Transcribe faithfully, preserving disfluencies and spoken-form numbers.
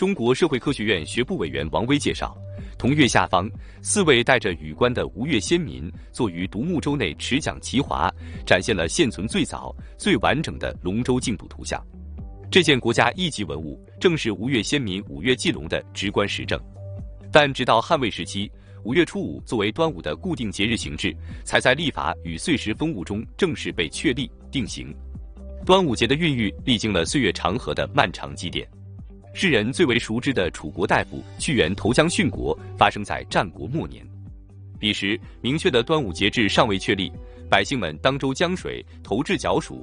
中国社会科学院学部委员王威介绍，铜月下方，四位戴着羽冠的吴越先民坐于独木舟内持桨齐划，展现了现存最早、最完整的龙舟竞渡图像。这件国家一级文物正是吴越先民五月祭龙的直观实证。但直到汉魏时期，五月初五作为端午的固定节日形制，才在历法与岁时风物中正式被确立定型。端午节的孕育历经了岁月长河的漫长积淀。世人最为熟知的楚国大夫屈原投江殉国，发生在战国末年。彼时，明确的端午节制尚未确立，百姓们当周江水，投掷角黍，